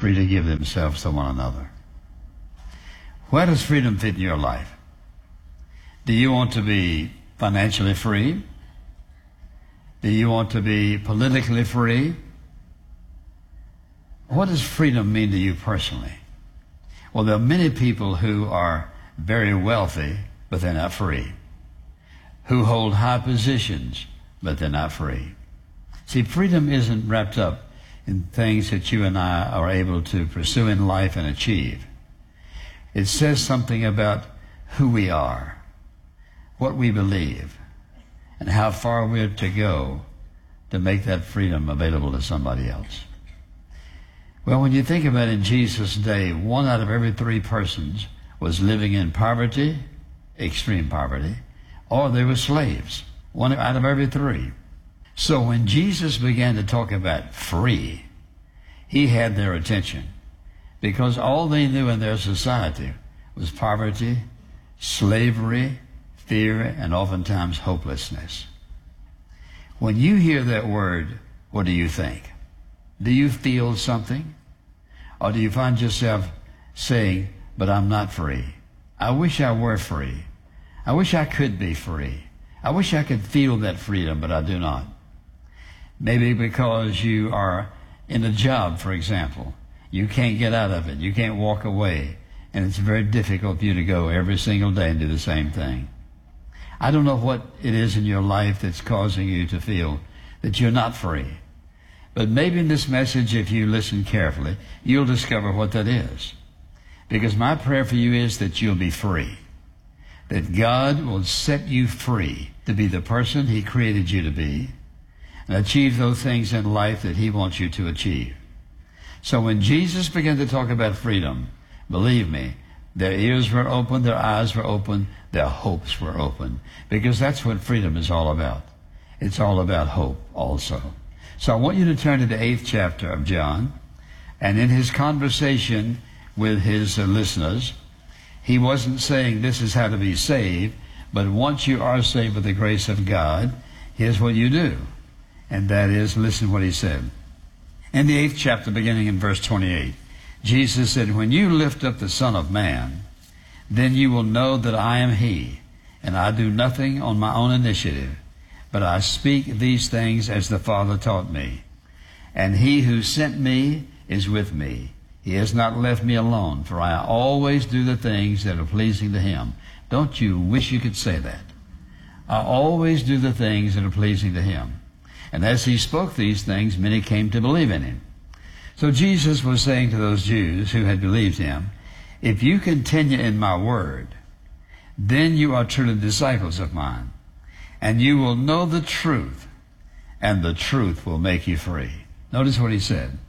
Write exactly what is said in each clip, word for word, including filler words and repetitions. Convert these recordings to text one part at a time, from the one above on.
free to give themselves to one another. Where does freedom fit in your life? Do you want to be financially free? Do you want to be politically free? What does freedom mean to you personally? Well, there are many people who are very wealthy, but they're not free. Who hold high positions, but they're not free. See, freedom isn't wrapped up in things that you and I are able to pursue in life and achieve. It says something about who we are, what we believe, and how far we're to go to make that freedom available to somebody else. Well, when you think about it, in Jesus' day, one out of every three persons was living in poverty, extreme poverty, or they were slaves. One out of every three. So when Jesus began to talk about free, he had their attention, because all they knew in their society was poverty, slavery, fear, and oftentimes hopelessness. When you hear that word, what do you think? Do you feel something? Or do you find yourself saying, but I'm not free? I wish I were free. I wish I could be free. I wish I could feel that freedom, but I do not. Maybe because you are in a job, for example. You can't get out of it. You can't walk away. And it's very difficult for you to go every single day and do the same thing. I don't know what it is in your life that's causing you to feel that you're not free. But maybe in this message, if you listen carefully, you'll discover what that is. Because my prayer for you is that you'll be free. That God will set you free to be the person he created you to be and achieve those things in life that he wants you to achieve. So when Jesus began to talk about freedom, believe me, their ears were open, their eyes were open, their hopes were open. Because that's what freedom is all about. It's all about hope also. So I want you to turn to the eighth chapter of John. And in his conversation with his uh, listeners, he wasn't saying this is how to be saved, but once you are saved by the grace of God, here's what you do. And that is, listen to what he said. In the eighth chapter, beginning in verse twenty-eight, Jesus said, when you lift up the Son of Man, then you will know that I am he, and I do nothing on my own initiative, but I speak these things as the Father taught me. And he who sent me is with me. He has not left me alone, for I always do the things that are pleasing to him. Don't you wish you could say that? I always do the things that are pleasing to him. And as he spoke these things, many came to believe in him. So Jesus was saying to those Jews who had believed him, if you continue in my word, then you are truly disciples of mine. And you will know the truth, and the truth will make you free. Notice what he said.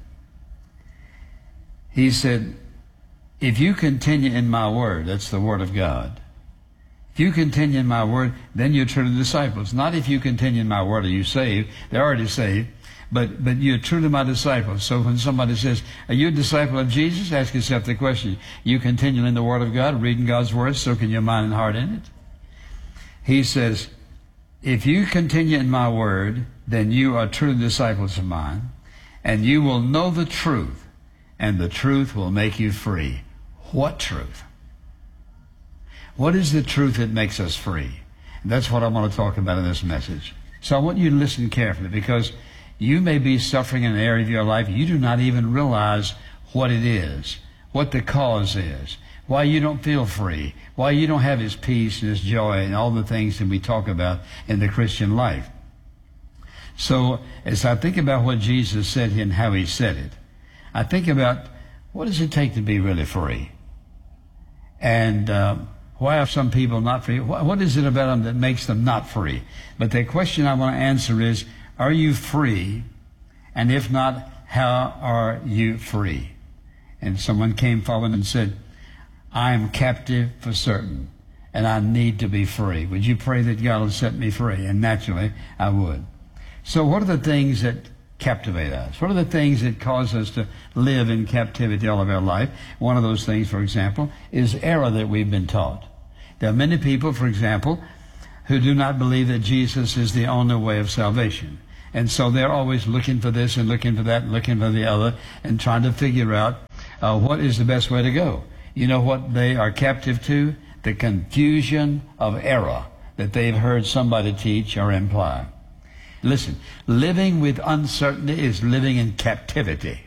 He said, if you continue in my word, that's the word of God. If you continue in my word, then you're truly disciples. Not if you continue in my word are you saved. They're already saved. But, but you're truly my disciples. So when somebody says, are you a disciple of Jesus? Ask yourself the question. You continue in the word of God, reading God's word, soaking your mind and heart in it? He says, if you continue in my word, then you are true disciples of mine, and you will know the truth, and the truth will make you free. What truth? What is the truth that makes us free? And that's what I want to talk about in this message. So I want you to listen carefully, because you may be suffering in an area of your life you do not even realize what it is, what the cause is, why you don't feel free, why you don't have his peace and his joy and all the things that we talk about in the Christian life. So as I think about what Jesus said and how he said it, I think about what does it take to be really free? And uh, why are some people not free? What, what is it about them that makes them not free? But the question I want to answer is, are you free? And if not, how are you free? And someone came forward and said, I am captive for certain, and I need to be free. Would you pray that God will set me free? And naturally, I would. So what are the things that captivate us? What are the things that cause us to live in captivity all of our life? One of those things, for example, is error that we've been taught. There are many people, for example, who do not believe that Jesus is the only way of salvation. And so they're always looking for this and looking for that and looking for the other and trying to figure out Uh, what is the best way to go? You know what they are captive to? The confusion of error that they've heard somebody teach or imply. Listen, living with uncertainty is living in captivity.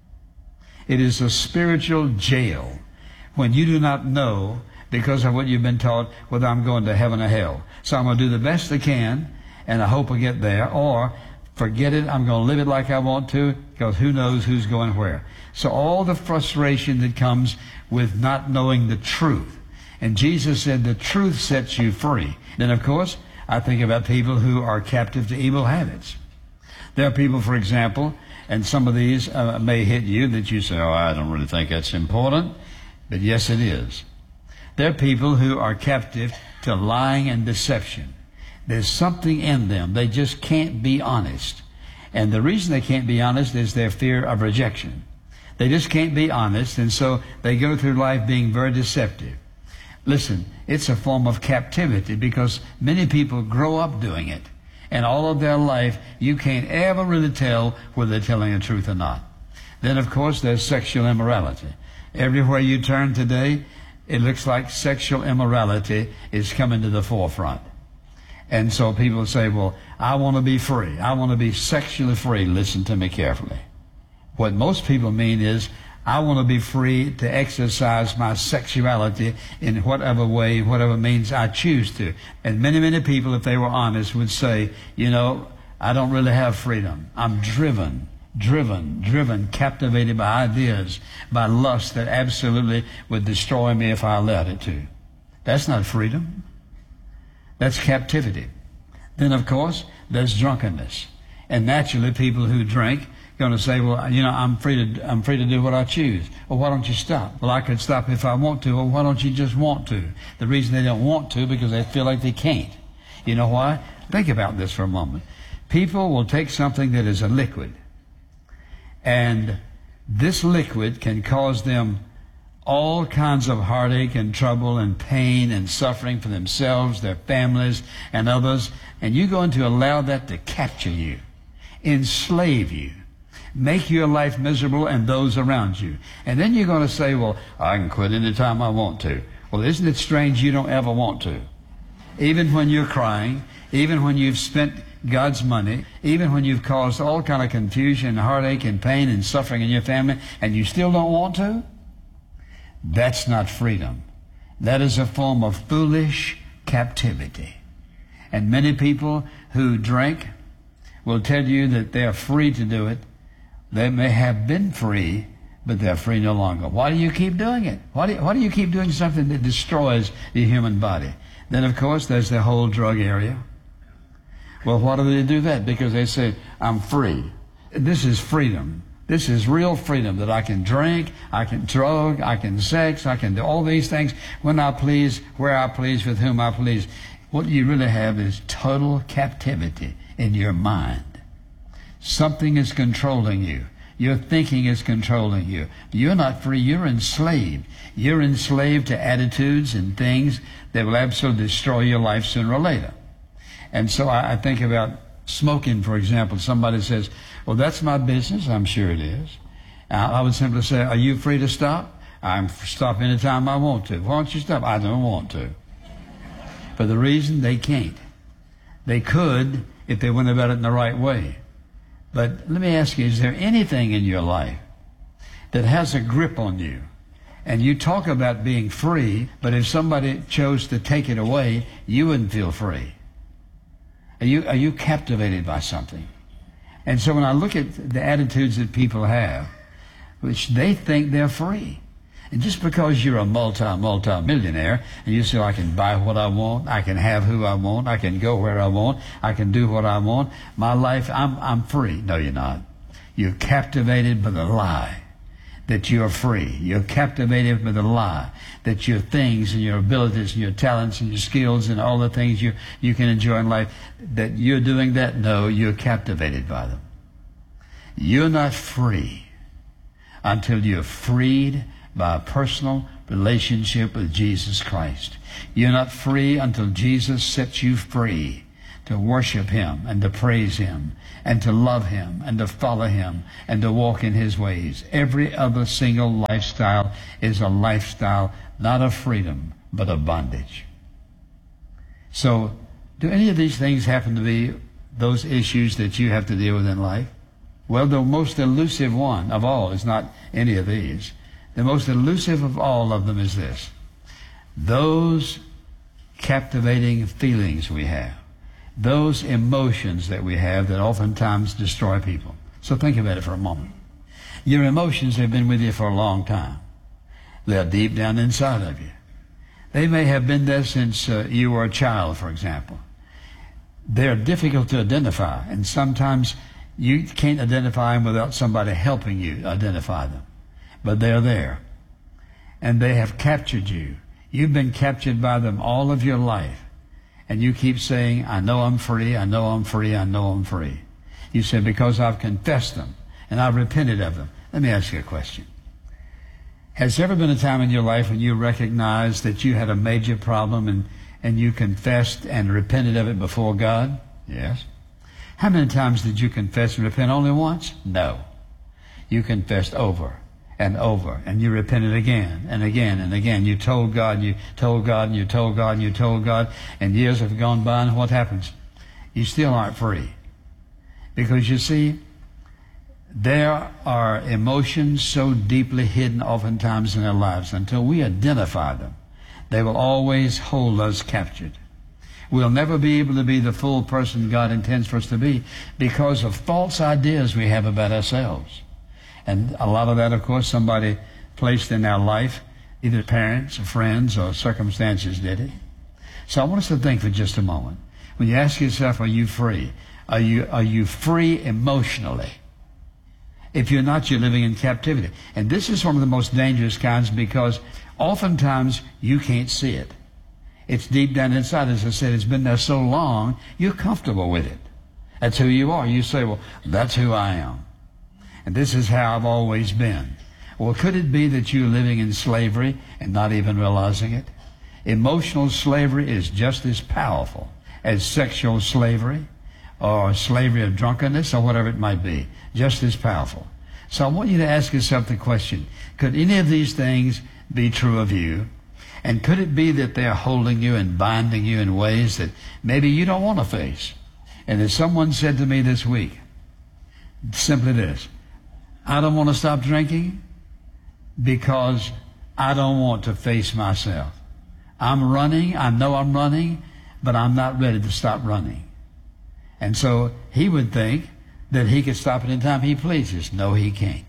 It is a spiritual jail when you do not know, because of what you've been taught, whether I'm going to heaven or hell. So I'm going to do the best I can, and I hope I get there, or forget it, I'm going to live it like I want to, because who knows who's going where. So all the frustration that comes with not knowing the truth. And Jesus said the truth sets you free. Then, of course, I think about people who are captive to evil habits. There are people, for example, and some of these uh, may hit you that you say, oh, I don't really think that's important. But yes, it is. There are people who are captive to lying and deception. There's something in them. They just can't be honest. And the reason they can't be honest is their fear of rejection. They just can't be honest, and so they go through life being very deceptive. Listen, it's a form of captivity because many people grow up doing it. And all of their life, you can't ever really tell whether they're telling the truth or not. Then, of course, there's sexual immorality. Everywhere you turn today, it looks like sexual immorality is coming to the forefront. And so people say, well, I want to be free. I want to be sexually free. Listen to me carefully. What most people mean is, I want to be free to exercise my sexuality in whatever way, whatever means I choose to. And many, many people, if they were honest, would say, you know, I don't really have freedom. I'm driven, driven, driven, captivated by ideas, by lust that absolutely would destroy me if I allowed it to. That's not freedom. That's captivity. Then, of course, there's drunkenness. And naturally, people who drink going to say, well, you know, I'm free to I'm free to do what I choose. Well, why don't you stop? Well, I could stop if I want to. Well, why don't you just want to? The reason they don't want to, because they feel like they can't. You know why? Think about this for a moment. People will take something that is a liquid, and this liquid can cause them all kinds of heartache and trouble and pain and suffering for themselves, their families, and others, and you're going to allow that to capture you, enslave you, make your life miserable and those around you. And then you're going to say, well, I can quit any time I want to. Well, isn't it strange you don't ever want to? Even when you're crying, even when you've spent God's money, even when you've caused all kind of confusion and heartache and pain and suffering in your family, and you still don't want to? That's not freedom. That is a form of foolish captivity. And many people who drink will tell you that they're free to do it. They may have been free, but they're free no longer. Why do you keep doing it? Why do you, why do you keep doing something that destroys the human body? Then, of course, there's the whole drug area. Well, why do they do that? Because they say, I'm free. This is freedom. This is real freedom, that I can drink, I can drug, I can sex, I can do all these things when I please, where I please, with whom I please. What you really have is total captivity in your mind. Something is controlling you. Your thinking is controlling you. You're not free. You're enslaved. You're enslaved to attitudes and things that will absolutely destroy your life sooner or later. And so I, I think about smoking, for example. Somebody says, well, that's my business. I'm sure it is. I, I would simply say, are you free to stop? I'm stop anytime I want to. Why don't you stop? I don't want to. For the reason they can't. They could if they went about it in the right way. But let me ask you, is there anything in your life that has a grip on you? And you talk about being free, but if somebody chose to take it away, you wouldn't feel free. Are you, are you captivated by something? And so when I look at the attitudes that people have, which they think they're free. And just because you're a multi, multi-millionaire, and you say, I can buy what I want, I can have who I want, I can go where I want, I can do what I want, my life, I'm, I'm free. No, you're not. You're captivated by the lie that you're free. You're captivated by the lie that your things and your abilities and your talents and your skills and all the things you, you can enjoy in life, that you're doing that. No, you're captivated by them. You're not free until you're freed by a personal relationship with Jesus Christ. You're not free until Jesus sets you free to worship Him and to praise Him and to love Him and to follow Him and to walk in His ways. Every other single lifestyle is a lifestyle not of freedom, but of bondage. So, do any of these things happen to be those issues that you have to deal with in life? Well, the most elusive one of all is not any of these. The most elusive of all of them is this: those captivating feelings we have, those emotions that we have that oftentimes destroy people. So think about it for a moment. Your emotions have been with you for a long time. They're deep down inside of you. They may have been there since uh, you were a child, for example. They're difficult to identify, and sometimes you can't identify them without somebody helping you identify them. But they're there, and they have captured you. You've been captured by them all of your life, and you keep saying, I know I'm free, I know I'm free, I know I'm free. You say, because I've confessed them, and I've repented of them. Let me ask you a question. Has there ever been a time in your life when you recognized that you had a major problem and, and you confessed and repented of it before God? Yes. How many times did you confess and repent? Only once? No. You confessed over and over, and you repented again and again and again. You told God, you told God, and you told God, and you told God, and years have gone by, and what happens? You still aren't free. Because you see, there are emotions so deeply hidden oftentimes in our lives. Until we identify them, they will always hold us captured. We'll never be able to be the full person God intends for us to be because of false ideas we have about ourselves. And a lot of that, of course, somebody placed in our life, either parents or friends or circumstances did it. So I want us to think for just a moment. When you ask yourself, are you free? Are you, are you free emotionally? If you're not, you're living in captivity. And this is one of the most dangerous kinds because oftentimes you can't see it. It's deep down inside. As I said, it's been there so long, you're comfortable with it. That's who you are. You say, well, that's who I am. And this is how I've always been. Well, could it be that you're living in slavery and not even realizing it? Emotional slavery is just as powerful as sexual slavery or slavery of drunkenness or whatever it might be. Just as powerful. So I want you to ask yourself the question, could any of these things be true of you? And could it be that they're holding you and binding you in ways that maybe you don't want to face? And as someone said to me this week, simply this: I don't want to stop drinking because I don't want to face myself. I'm running, I know I'm running, but I'm not ready to stop running. And so he would think that he could stop anytime he pleases. No, he can't.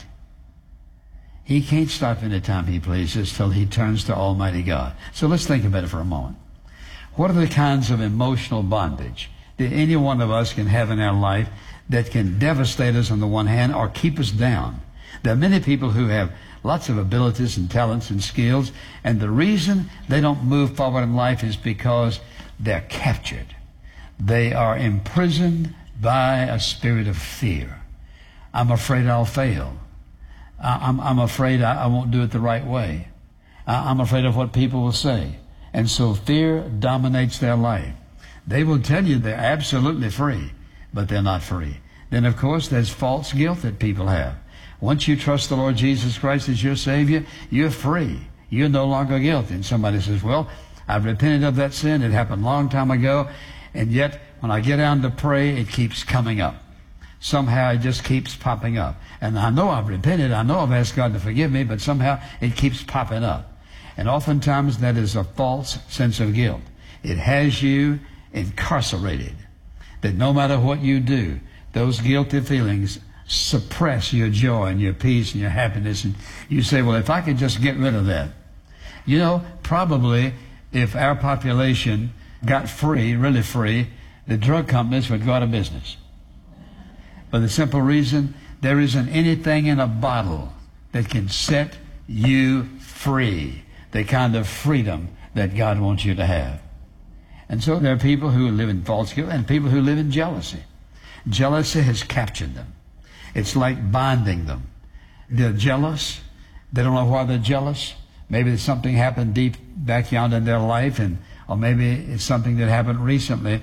He can't stop anytime he pleases till he turns to Almighty God. So let's think about it for a moment. What are the kinds of emotional bondage that any one of us can have in our life that can devastate us on the one hand or keep us down? There are many people who have lots of abilities and talents and skills, and the reason they don't move forward in life is because they're captured. They are imprisoned by a spirit of fear. I'm afraid I'll fail. I'm, I'm afraid I, I won't do it the right way. I'm afraid of what people will say. And so fear dominates their life. They will tell you they're absolutely free, but they're not free. Then, of course, there's false guilt that people have. Once you trust the Lord Jesus Christ as your Savior, you're free. You're no longer guilty. And somebody says, well, I've repented of that sin. It happened a long time ago. And yet, when I get down to pray, it keeps coming up. Somehow it just keeps popping up. And I know I've repented. I know I've asked God to forgive me, but somehow it keeps popping up. And oftentimes that is a false sense of guilt. It has you incarcerated. That no matter what you do, those guilty feelings suppress your joy and your peace and your happiness. And you say, well, if I could just get rid of that. You know, probably if our population got free, really free, the drug companies would go out of business. For the simple reason, there isn't anything in a bottle that can set you free, the kind of freedom that God wants you to have. And so there are people who live in false guilt and people who live in jealousy. Jealousy has captured them. It's like binding them. They're jealous. They don't know why they're jealous. Maybe something happened deep back yonder in their life, and or maybe it's something that happened recently,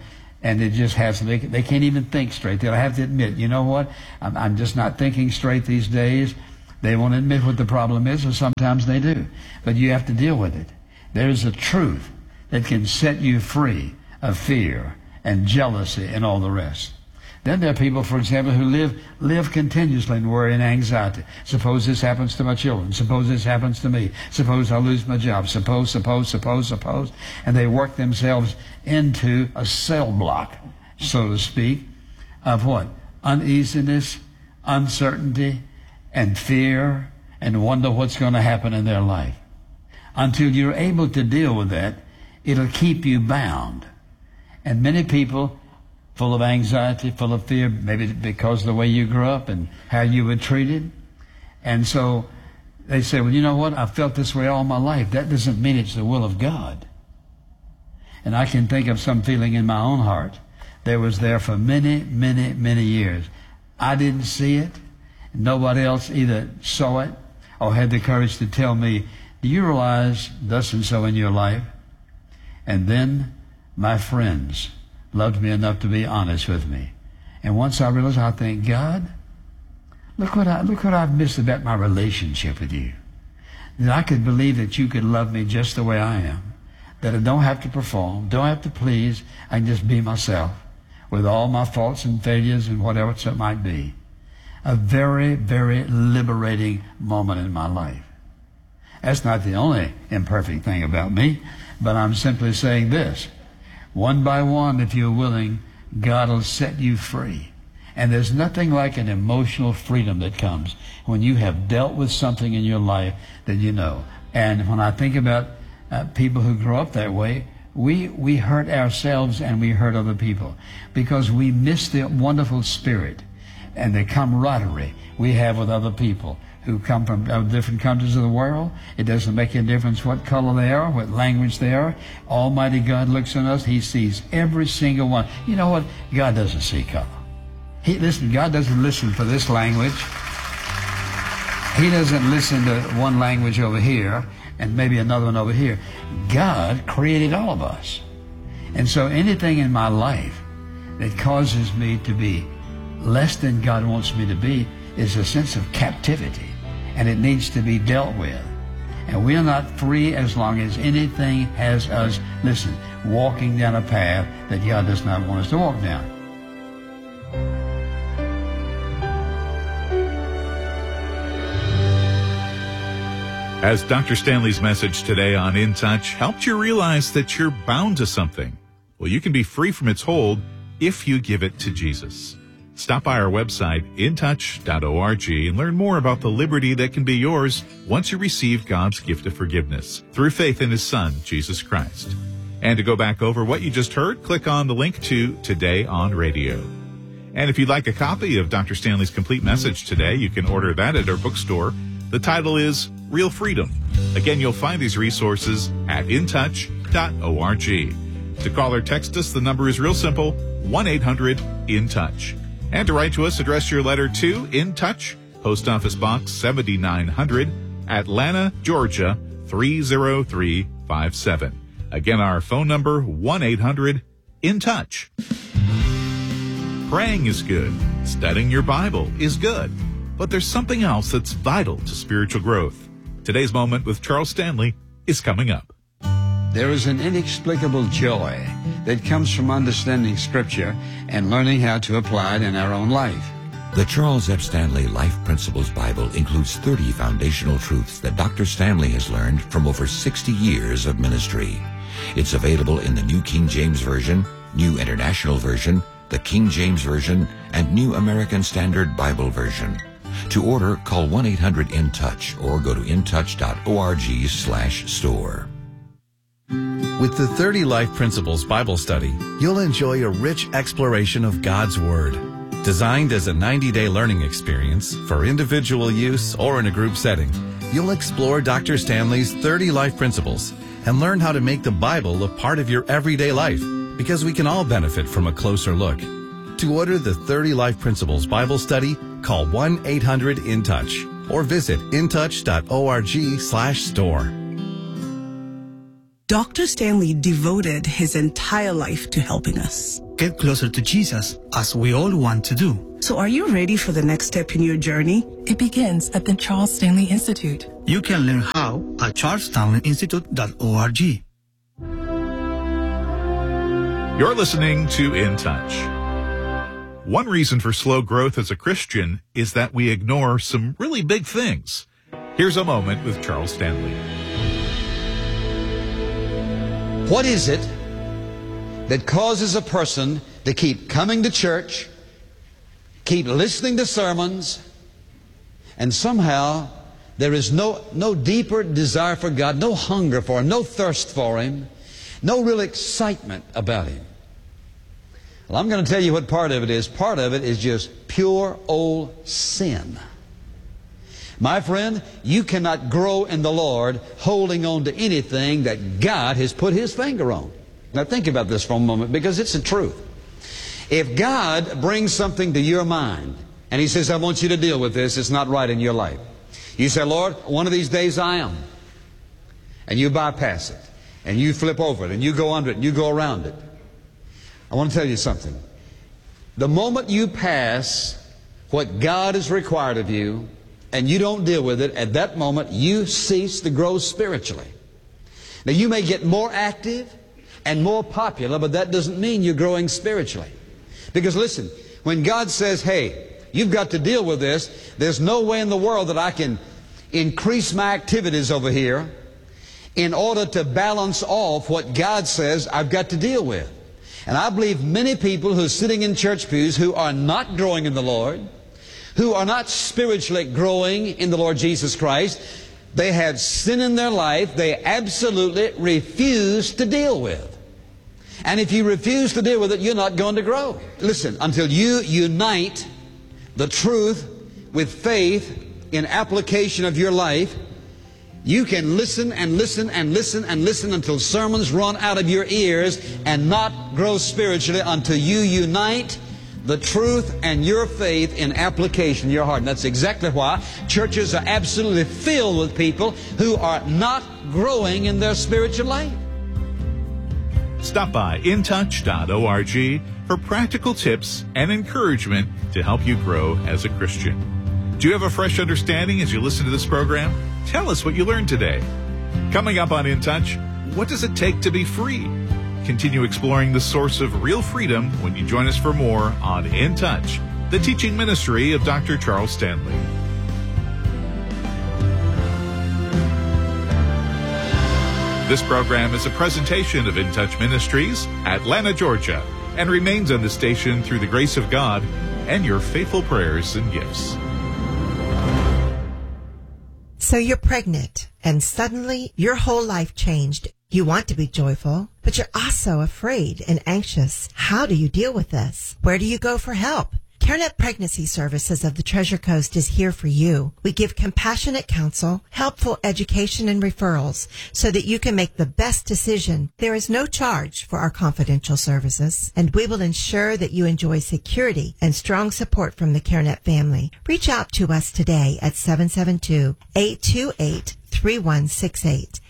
And it just has, they, they can't even think straight. They'll have to admit, you know what, I'm, I'm just not thinking straight these days. They won't admit what the problem is, or sometimes they do. But you have to deal with it. There's a truth that can set you free of fear and jealousy and all the rest. Then there are people, for example, who live live continuously in worry and anxiety. Suppose this happens to my children. Suppose this happens to me. Suppose I lose my job. Suppose, suppose, suppose, suppose. And they work themselves into a cell block, so to speak, of what? Uneasiness, uncertainty, and fear, and wonder what's going to happen in their life. Until you're able to deal with that, it'll keep you bound. And many people, full of anxiety, full of fear, maybe because of the way you grew up and how you were treated. And so they say, well, you know what? I've felt this way all my life. That doesn't mean it's the will of God. And I can think of some feeling in my own heart that was there for many, many, many years. I didn't see it. Nobody else either saw it or had the courage to tell me, do you realize thus and so in your life? And then my friends loved me enough to be honest with me. And once I realized, I thank God, look what, I, look what I've missed about my relationship with you. That I could believe that you could love me just the way I am. That I don't have to perform, don't have to please. I can just be myself with all my faults and failures and whatever it might be. A very, very liberating moment in my life. That's not the only imperfect thing about me, but I'm simply saying this. One by one, if you're willing, God will set you free. And there's nothing like an emotional freedom that comes when you have dealt with something in your life that you know. And when I think about uh, people who grow up that way, we, we hurt ourselves and we hurt other people because we miss the wonderful spirit and the camaraderie we have with other people who come from uh, different countries of the world. It doesn't make any difference what color they are, what language they are. Almighty God looks on us. He sees every single one. You know what? God doesn't see color. He, listen, God doesn't listen for this language. He doesn't listen to one language over here and maybe another one over here. God created all of us. And so anything in my life that causes me to be less than God wants me to be is a sense of captivity, and it needs to be dealt with. And we are not free as long as anything has us, listen, walking down a path that God does not want us to walk down. As Doctor Stanley's message today on In Touch helped you realize that you're bound to something, well, you can be free from its hold if you give it to Jesus. Stop by our website, in touch dot org, and learn more about the liberty that can be yours once you receive God's gift of forgiveness through faith in His Son, Jesus Christ. And to go back over what you just heard, click on the link to Today on Radio. And if you'd like a copy of Doctor Stanley's complete message today, you can order that at our bookstore. The title is Real Freedom. Again, you'll find these resources at in touch dot org. To call or text us, the number is real simple, one eight hundred in touch. And to write to us, address your letter to In Touch, Post Office Box seventy-nine hundred, Atlanta, Georgia, three zero three five seven. Again, our phone number, one eight hundred in touch. Praying is good. Studying your Bible is good. But there's something else that's vital to spiritual growth. Today's Moment with Charles Stanley is coming up. There is an inexplicable joy that comes from understanding Scripture and learning how to apply it in our own life. The Charles F. Stanley Life Principles Bible includes thirty foundational truths that Doctor Stanley has learned from over sixty years of ministry. It's available in the New King James Version, New International Version, the King James Version, and New American Standard Bible Version. To order, call one eight hundred in touch or go to in touch dot org slash store. With the thirty Life Principles Bible Study, you'll enjoy a rich exploration of God's Word. Designed as a ninety-day learning experience for individual use or in a group setting, you'll explore Doctor Stanley's thirty Life Principles and learn how to make the Bible a part of your everyday life, because we can all benefit from a closer look. To order the thirty Life Principles Bible Study, call one eight hundred in touch or visit in touch dot org slash store. Doctor Stanley devoted his entire life to helping us. get closer to Jesus, as we all want to do. So are you ready for the next step in your journey? It begins at the Charles Stanley Institute. You can learn how at charles stanley institute dot org. You're listening to In Touch. One reason for slow growth as a Christian is that we ignore some really big things. Here's a moment with Charles Stanley. What is it that causes a person to keep coming to church, keep listening to sermons, and somehow there is no, no deeper desire for God, no hunger for Him, no thirst for Him, no real excitement about Him? Well, I'm going to tell you what part of it is. Part of it is just pure old sin. My friend, you cannot grow in the Lord holding on to anything that God has put His finger on. Now think about this for a moment, because it's the truth. If God brings something to your mind and He says, I want you to deal with this, it's not right in your life. You say, Lord, one of these days I am. And you bypass it. And you flip over it. And you go under it. And you go around it. I want to tell you something. The moment you pass what God has required of you and you don't deal with it, at that moment you cease to grow spiritually. Now you may get more active and more popular, but that doesn't mean you're growing spiritually. Because listen, when God says, hey, you've got to deal with this, there's no way in the world that I can increase my activities over here in order to balance off what God says I've got to deal with. And I believe many people who are sitting in church pews who are not growing in the Lord, who are not spiritually growing in the Lord Jesus Christ, they have sin in their life they absolutely refuse to deal with. And if you refuse to deal with it, you're not going to grow. Listen, until you unite the truth with faith in application of your life, you can listen and listen and listen and listen until sermons run out of your ears and not grow spiritually until you unite the truth and your faith in application in your heart. And that's exactly why churches are absolutely filled with people who are not growing in their spiritual life. Stop by in touch dot org for practical tips and encouragement to help you grow as a Christian. Do you have a fresh understanding as you listen to this program? Tell us what you learned today. Coming up on In Touch, what does it take to be free? Continue exploring the source of real freedom when you join us for more on In Touch, the teaching ministry of Doctor Charles Stanley. This program is a presentation of In Touch Ministries, Atlanta, Georgia, and remains on the station through the grace of God and your faithful prayers and gifts. So you're pregnant, and suddenly your whole life changed. You want to be joyful, but you're also afraid and anxious. How do you deal with this? Where do you go for help? CareNet Pregnancy Services of the Treasure Coast is here for you. We give compassionate counsel, helpful education, and referrals so that you can make the best decision. There is no charge for our confidential services, and we will ensure that you enjoy security and strong support from the CareNet family. Reach out to us today at seven seven two, eight two eight, three one six eight.